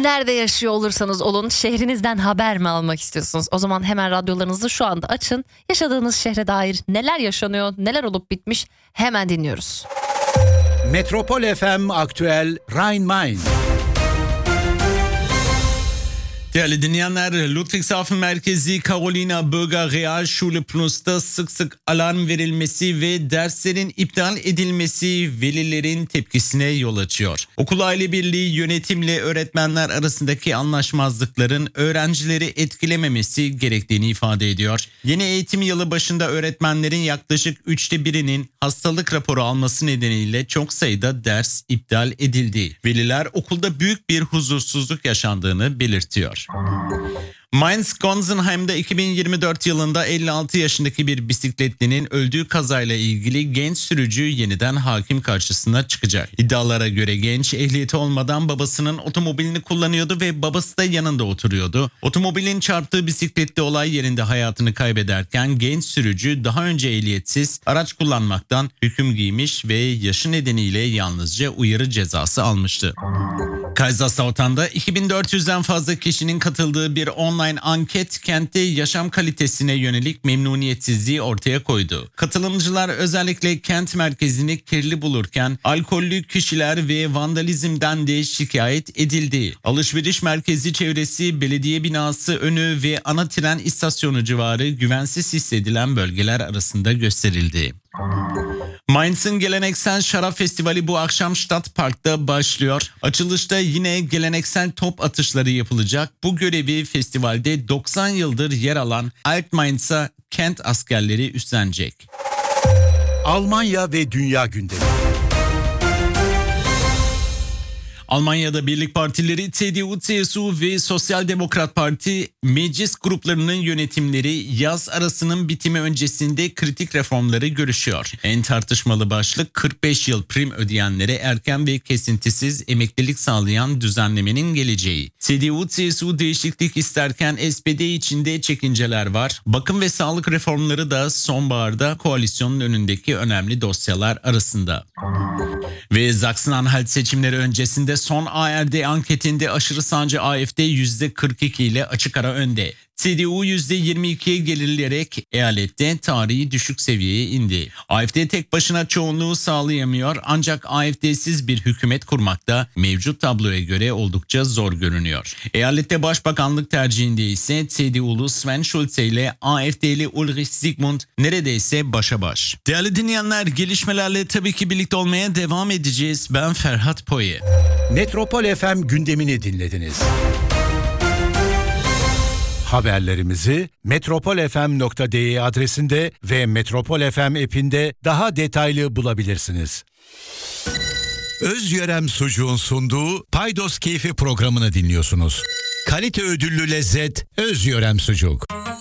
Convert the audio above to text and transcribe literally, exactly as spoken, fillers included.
Nerede yaşıyor olursanız olun, şehrinizden haber mi almak istiyorsunuz? O zaman hemen radyolarınızı şu anda açın. Yaşadığınız şehre dair neler yaşanıyor, neler olup bitmiş hemen dinliyoruz. Metropol F M Aktüel Rhein-Main. Değerli dinleyenler, Ludwigshafen merkezi Carolina Bürger Realschule Plus'ta sık sık alarm verilmesi ve derslerin iptal edilmesi velilerin tepkisine yol açıyor. Okul aile birliği yönetimle öğretmenler arasındaki anlaşmazlıkların öğrencileri etkilememesi gerektiğini ifade ediyor. Yeni eğitim yılı başında öğretmenlerin yaklaşık üçte birinin hastalık raporu alması nedeniyle çok sayıda ders iptal edildi. Veliler okulda büyük bir huzursuzluk yaşandığını belirtiyor. Mainz-Gonsenheim'de iki bin yirmi dört yılında elli altı yaşındaki bir bisikletlinin öldüğü kazayla ilgili genç sürücü yeniden hakim karşısına çıkacak. İddialara göre genç ehliyeti olmadan babasının otomobilini kullanıyordu ve babası da yanında oturuyordu. Otomobilin çarptığı bisikletli olay yerinde hayatını kaybederken genç sürücü daha önce ehliyetsiz araç kullanmaktan hüküm giymiş ve yaşı nedeniyle yalnızca uyarı cezası almıştı. Kaiserslautern'da iki bin dört yüzden fazla kişinin katıldığı bir online anket kentte yaşam kalitesine yönelik memnuniyetsizliği ortaya koydu. Katılımcılar özellikle kent merkezini kirli bulurken alkollü kişiler ve vandalizmden de şikayet edildi. Alışveriş merkezi çevresi, belediye binası önü ve ana tren istasyonu civarı güvensiz hissedilen bölgeler arasında gösterildi. Mainz'ın geleneksel şarap festivali bu akşam Stadtpark'ta başlıyor. Açılışta yine geleneksel top atışları yapılacak. Bu görevi festivalde doksan yıldır yer alan Alt Mainz'a kent askerleri üstlenecek. Almanya ve dünya gündemi. Almanya'da birlik partileri C D U, C S U ve Sosyal Demokrat Parti meclis gruplarının yönetimleri yaz arasının bitimi öncesinde kritik reformları görüşüyor. En tartışmalı başlık kırk beş yıl prim ödeyenlere erken ve kesintisiz emeklilik sağlayan düzenlemenin geleceği. C D U, C S U değişiklik isterken S P D içinde çekinceler var. Bakım ve sağlık reformları da sonbaharda koalisyonun önündeki önemli dosyalar arasında. Ve Sachsen-Anhalt seçimleri öncesinde son A R D anketinde aşırı sağcı A F D yüzde kırk iki ile açık ara önde. C D U yüzde yirmi ikiye gerilerek eyalette tarihi düşük seviyeye indi. A F D tek başına çoğunluğu sağlayamıyor ancak A F D'siz bir hükümet kurmakta mevcut tabloya göre oldukça zor görünüyor. Eyalette başbakanlık tercihinde ise C D U'lu Sven Schulze ile A F D'li Ulrich Sigmund neredeyse başa baş. Değerli dinleyenler, gelişmelerle tabii ki birlikte olmaya devam edeceğiz. Ben Ferhat Poye. Metropol F M gündemini dinlediniz. Haberlerimizi metropol f m nokta d e adresinde ve Metropol F M app'inde daha detaylı bulabilirsiniz. Özyörem Sucuğun sunduğu Paydos Keyfi programını dinliyorsunuz. Kalite ödüllü lezzet Özyörem Sucuk.